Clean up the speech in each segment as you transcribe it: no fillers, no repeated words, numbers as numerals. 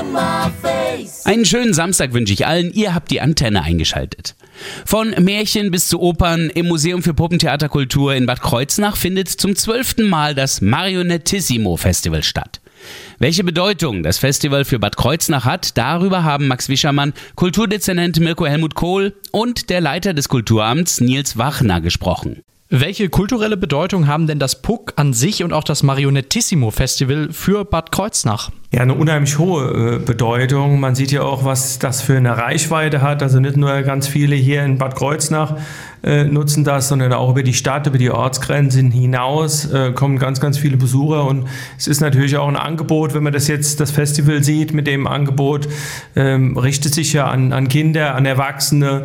on my face. Einen schönen Samstag wünsche ich allen. Ihr habt die Antenne eingeschaltet. Von Märchen bis zu Opern im Museum für Puppentheaterkultur in Bad Kreuznach findet zum 12. Mal das Marionettissimo Festival statt. Welche Bedeutung das Festival für Bad Kreuznach hat, darüber haben Max Wischermann, Kulturdezernent Mirko Helmut Kohl und der Leiter des Kulturamts Nils Wachner gesprochen. Welche kulturelle Bedeutung haben denn das Puck an sich und auch das Marionettissimo Festival für Bad Kreuznach? Ja, eine unheimlich hohe Bedeutung. Man sieht ja auch, was das für eine Reichweite hat. Also nicht nur ganz viele hier in Bad Kreuznach nutzen das, sondern auch über die Stadt, über die Ortsgrenzen hinaus kommen ganz, ganz viele Besucher. Und es ist natürlich auch ein Angebot, wenn man das Festival sieht, mit dem Angebot richtet sich ja an Kinder, an Erwachsene,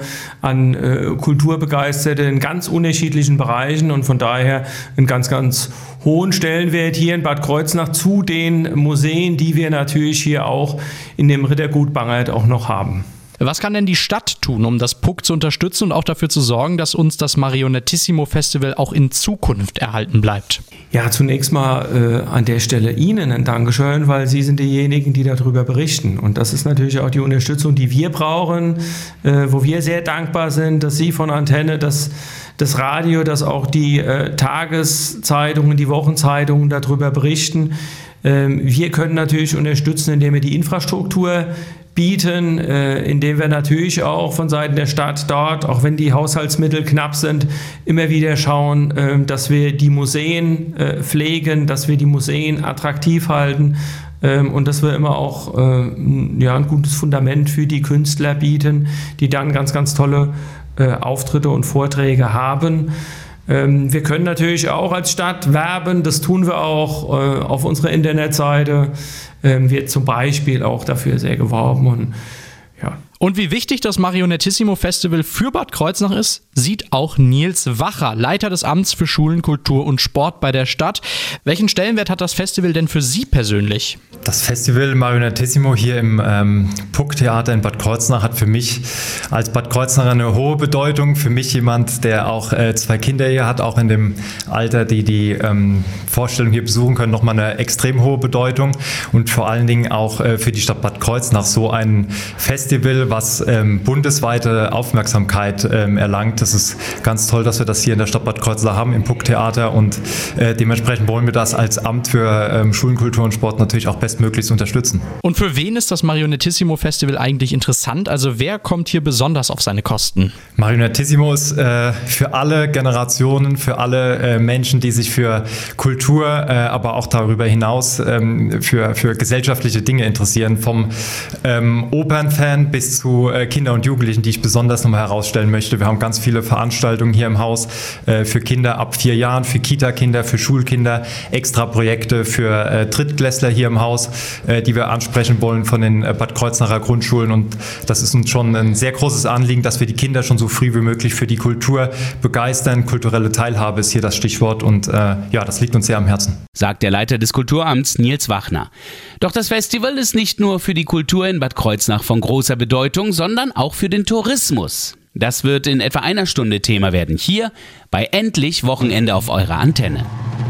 an Kulturbegeisterte in ganz unterschiedlichen Bereichen und von daher einen ganz, ganz hohen Stellenwert hier in Bad Kreuznach zu den Museen, die wir natürlich hier auch in dem Rittergut Bangert auch noch haben. Was kann denn die Stadt tun, um das Puck zu unterstützen und auch dafür zu sorgen, dass uns das Marionettissimo Festival auch in Zukunft erhalten bleibt? Ja, zunächst mal an der Stelle Ihnen ein Dankeschön, weil Sie sind diejenigen, die darüber berichten. Und das ist natürlich auch die Unterstützung, die wir brauchen, wo wir sehr dankbar sind, dass Sie von Antenne, das Radio, dass auch die Tageszeitungen, die Wochenzeitungen darüber berichten. Wir können natürlich unterstützen, indem wir die Infrastruktur bieten, indem wir natürlich auch von Seiten der Stadt dort, auch wenn die Haushaltsmittel knapp sind, immer wieder schauen, dass wir die Museen pflegen, dass wir die Museen attraktiv halten und dass wir immer auch ein gutes Fundament für die Künstler bieten, die dann ganz, ganz tolle Auftritte und Vorträge haben. Wir können natürlich auch als Stadt werben, das tun wir auch auf unserer Internetseite, wird zum Beispiel auch dafür sehr geworben und ja. Und wie wichtig das Marionettissimo Festival für Bad Kreuznach ist, sieht auch Nils Wacher, Leiter des Amts für Schulen, Kultur und Sport bei der Stadt. Welchen Stellenwert hat das Festival denn für Sie persönlich? Das Festival Marionettissimo hier im Puck-Theater in Bad Kreuznach hat für mich als Bad Kreuznacher eine hohe Bedeutung. Für mich jemand, der auch 2 Kinder hier hat, auch in dem Alter, die Vorstellung hier besuchen können, nochmal eine extrem hohe Bedeutung. Und vor allen Dingen auch für die Stadt Bad Kreuznach so ein Festival, was bundesweite Aufmerksamkeit erlangt. Das ist ganz toll, dass wir das hier in der Stadt Bad Kreuznach haben, im Puck-Theater und dementsprechend wollen wir das als Amt für Schulen, Kultur und Sport natürlich auch bestmöglichst unterstützen. Und für wen ist das Marionettissimo Festival eigentlich interessant? Also wer kommt hier besonders auf seine Kosten? Marionettissimo ist für alle Generationen, für alle Menschen, die sich für Kultur, aber auch darüber hinaus für gesellschaftliche Dinge interessieren, vom Opernfan bis zu Kinder und Jugendlichen, die ich besonders nochmal herausstellen möchte. Wir haben ganz viele Veranstaltungen hier im Haus für Kinder ab 4 Jahren, für Kita-Kinder, für Schulkinder, extra Projekte für Drittklässler hier im Haus, die wir ansprechen wollen von den Bad Kreuznacher Grundschulen und das ist uns schon ein sehr großes Anliegen, dass wir die Kinder schon so früh wie möglich für die Kultur begeistern. Kulturelle Teilhabe ist hier das Stichwort und das liegt uns sehr am Herzen. Sagt der Leiter des Kulturamts Nils Wachner. Doch das Festival ist nicht nur für die Kultur in Bad Kreuznach von großer Bedeutung, sondern auch für den Tourismus. Das wird in etwa einer Stunde Thema werden, hier bei Endlich Wochenende auf eurer Antenne.